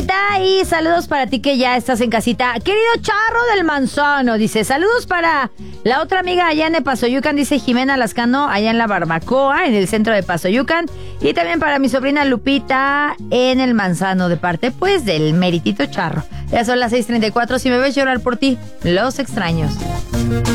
Anita, y saludos para ti que ya estás en casita. Querido Charro del Manzano, dice, saludos para la otra amiga allá en el Pasoyucan, dice Jimena Lascano, allá en la Barbacoa, en el centro de Pasoyucan. Y también para mi sobrina Lupita en el Manzano, de parte, pues, del meritito Charro. Ya son las 6:34, si me ves llorar por ti, los extraños.